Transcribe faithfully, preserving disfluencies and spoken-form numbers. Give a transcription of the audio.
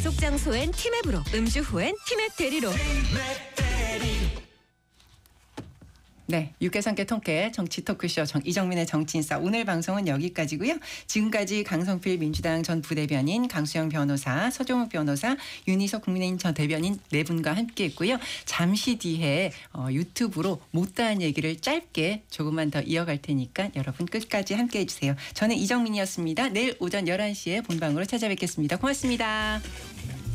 약속 장소엔 티맵으로, 음주 후엔 티맵 대리로. 네, 육개삼개 통쾌 정치 토크쇼 정, 이정민의 정치인싸 오늘 방송은 여기까지고요. 지금까지 강성필 민주당 전 부대변인, 강수영 변호사, 서정욱 변호사, 윤희석 국민의힘 전 대변인 네 분과 함께했고요. 잠시 뒤에 어, 유튜브로 못다한 얘기를 짧게 조금만 더 이어갈 테니까 여러분 끝까지 함께해 주세요. 저는 이정민이었습니다. 내일 오전 열한 시에 본방으로 찾아뵙겠습니다. 고맙습니다.